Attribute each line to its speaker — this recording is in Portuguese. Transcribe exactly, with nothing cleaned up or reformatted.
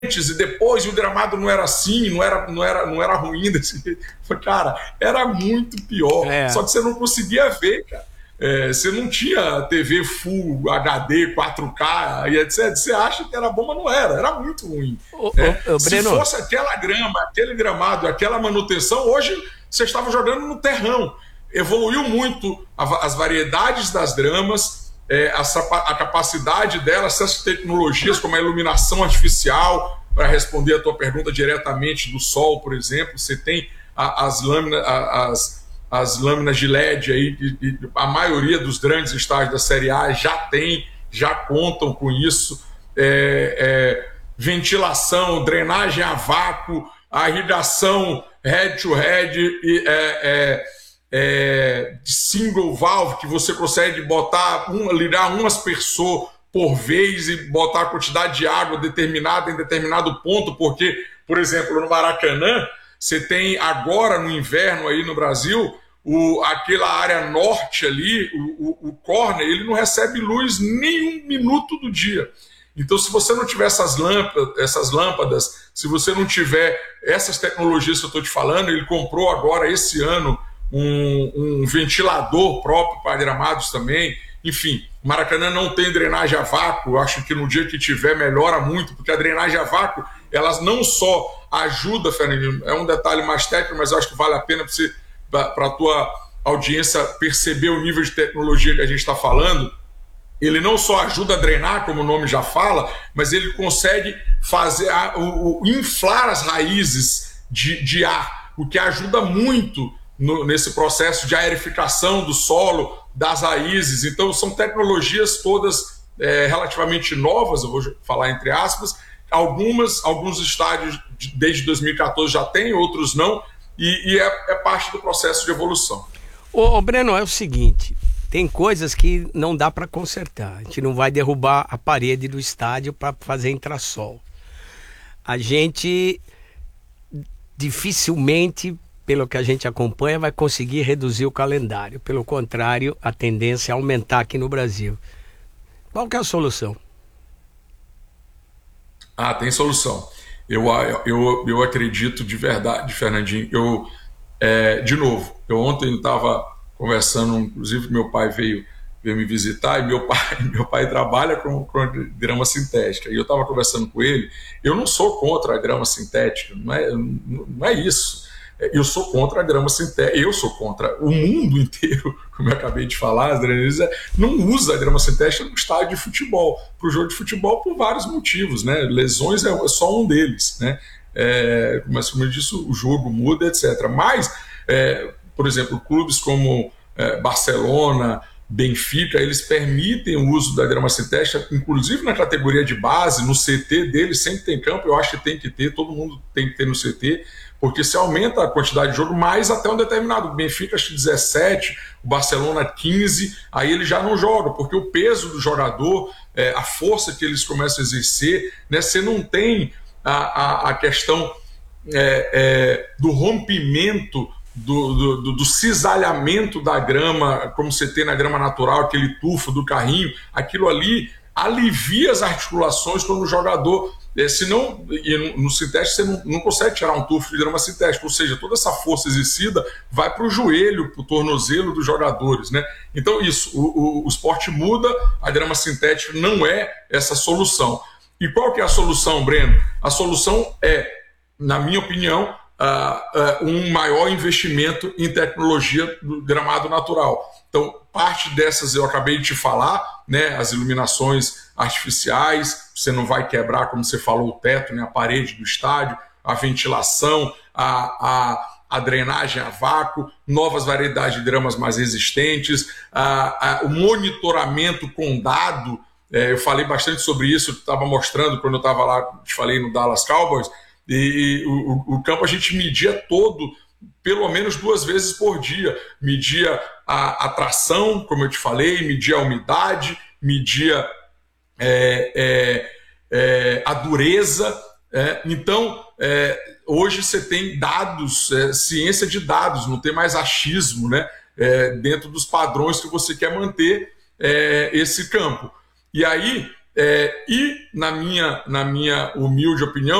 Speaker 1: e depois o gramado não era assim, não era, não era, não era ruim desse jeito. Cara, era muito pior. É. Só que você não conseguia ver, cara. É, você não tinha T V Full H D, quatro K e etcétera. Você acha que era bom, mas não era. Era muito ruim.
Speaker 2: Ô,
Speaker 1: né?
Speaker 2: ô, ô,
Speaker 1: Se
Speaker 2: Breno...
Speaker 1: fosse aquela grama, aquele gramado, aquela manutenção, hoje você estava jogando no terrão. Evoluiu muito as variedades das gramas, é, a, a capacidade delas, essas tecnologias como a iluminação artificial, para responder a tua pergunta diretamente do sol, por exemplo, você tem a, as, lâminas, a, as, as lâminas de L E D aí, e, e a maioria dos grandes estádios da Série A já tem, já contam com isso, é, é, ventilação, drenagem a vácuo, a irrigação head-to-head e é, é, é, single valve, que você consegue botar, um, ligar um aspersor por vez e botar a quantidade de água determinada em determinado ponto, porque, por exemplo, no Maracanã, você tem agora no inverno aí no Brasil, o, aquela área norte ali, o, o, o corner, ele não recebe luz nem um minuto do dia. Então, se você não tiver essas lâmpadas, essas lâmpadas, se você não tiver essas tecnologias que eu estou te falando, ele comprou agora, esse ano, um, um ventilador próprio para gramados também. Enfim, o Maracanã não tem drenagem a vácuo. Eu acho que no dia que tiver melhora muito, porque a drenagem a vácuo, elas não só ajuda, Fernandinho, é um detalhe mais técnico, mas eu acho que vale a pena para a tua audiência perceber o nível de tecnologia que a gente está falando. Ele não só ajuda a drenar, como o nome já fala, mas ele consegue fazer a, o, o, inflar as raízes de, de ar, o que ajuda muito no, nesse processo de aerificação do solo, das raízes. Então, são tecnologias todas é, relativamente novas, eu vou falar entre aspas. Algumas, alguns estádios desde dois mil e quatorze já têm, outros não, e, e é, é parte do processo de evolução.
Speaker 2: Ô, ô Breno, é o seguinte... Tem coisas que não dá para consertar. A gente não vai derrubar a parede do estádio para fazer entra-sol. A gente dificilmente, pelo que a gente acompanha, vai conseguir reduzir o calendário. Pelo contrário, a tendência é aumentar aqui no Brasil. Qual que é a solução?
Speaker 1: Ah, tem solução. Eu, eu, eu acredito de verdade, Fernandinho. Eu, é, de novo, eu ontem estava... conversando, inclusive meu pai veio, veio me visitar e meu pai, meu pai trabalha com, com grama sintética, e eu estava conversando com ele. Eu não sou contra a grama sintética, não é, não é isso, eu sou contra a grama sintética, eu sou contra, o mundo inteiro, como eu acabei de falar, não usa a grama sintética no estádio de futebol, para o jogo de futebol por vários motivos, né? Lesões é só um deles, né? É, mas como eu disse, o jogo muda, etcétera. Mas é, por exemplo, clubes como é, Barcelona, Benfica, eles permitem o uso da grama sintética, inclusive na categoria de base, no C T deles, sempre tem campo, eu acho que tem que ter, todo mundo tem que ter no C T, porque se aumenta a quantidade de jogo, mais até um determinado. O Benfica, acho que dezessete, o Barcelona quinze, aí ele já não joga, porque o peso do jogador, é, a força que eles começam a exercer, né, você não tem a, a, a questão é, é, do rompimento, Do, do, do cisalhamento da grama, como você tem na grama natural, aquele tufo do carrinho, aquilo ali alivia as articulações quando o jogador, é, se não, no, no sintético você não, não consegue tirar um tufo de grama sintética, ou seja, toda essa força exercida vai para o joelho, para o tornozelo dos jogadores, né? Então isso, o, o, o esporte muda, a grama sintética não é essa solução. E qual que é a solução, Breno? A solução é, na minha opinião, Uh, uh, um maior investimento em tecnologia do gramado natural. Então, parte dessas eu acabei de te falar, né, as iluminações artificiais, você não vai quebrar, como você falou, o teto, né, a parede do estádio, a ventilação, a, a, a drenagem a vácuo, novas variedades de gramas mais resistentes, a, a, o monitoramento com dado, é, eu falei bastante sobre isso, estava mostrando quando eu estava lá, te falei no Dallas Cowboys. E o, o campo a gente media todo, pelo menos duas vezes por dia. Media a, a tração, como eu te falei, media a umidade, media é, é, é, a dureza. É. Então, é, hoje você tem dados, é, ciência de dados, não tem mais achismo, né, é, dentro dos padrões que você quer manter é, esse campo. E aí, É, e, na minha, na minha humilde opinião,